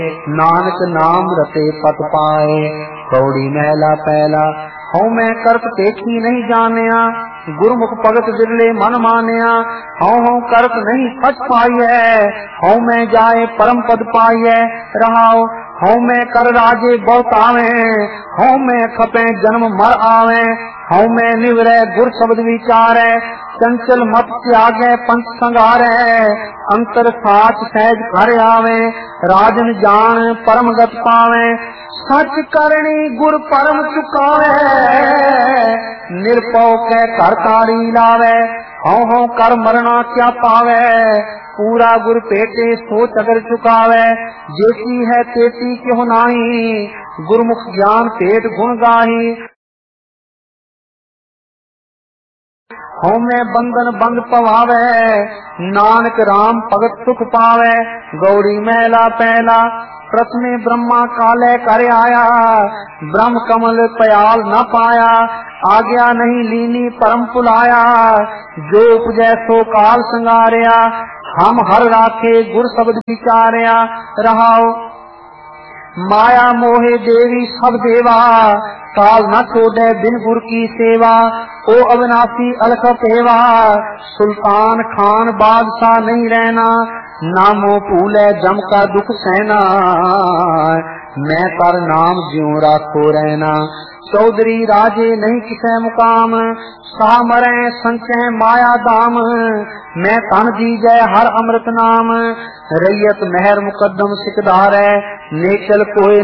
नानक नाम रते पत पाए। कौड़ी महला पहला। हऊँ मैं करत देखी नहीं जानिया, गुरमुख भगत बिरले मन मानिया। हऊँ करत नहीं फट पाई है, हऊँ मैं जाए परम पद पाई है। रहाओ हऊँ मैं कर राजे बहुत आवे, हऊँ मैं खपे जन्म मर आवे। हऊँ मैं निवरे गुर शब्द विचारे, चंचल मत त्यागे पंच संगारे। अंतर साच सहज घर आवे, राजन जान परम गत पावे। सच करनी गुर परम चुकावे, निरपौ के कर तारी लावे। हऊँ हऊँ कर मरना क्या पावे, पूरा गुर पेटे सोच अगर चुकावे। जेती है तेती क्यों नाही, गुरमुख ज्ञान पेट गुण गाही। हऊँ मैं बंधन बंद पवावे, नानक राम भगत सुख पावे। गौड़ी महला पहला। प्रथमे ब्रह्मा काले कर आया, ब्रह्म कमल पयाल न पाया। आज्ञा नहीं लीनी परम पुलाया, जो उपजै सो काल संगारिया। हम हर राखे गुर शब्द विचारिया। रहाओ माया मोहे देवी सब देवा, काल न छोड़े बिन गुर की सेवा। ओ अविनाशी अलख पेवा, सुल्तान खान बादशाह नहीं रहना। नामो भूले जम का दुख सहना, मैं कर नाम ज्यों राखो रहना। चौधरी राजे नहीं किसे मुकाम, सा मरे संचय माया दाम। मैं तन दीजै हर अमृत नाम, रैयत मेहर मुकदम सिकदार है। नेचल कोई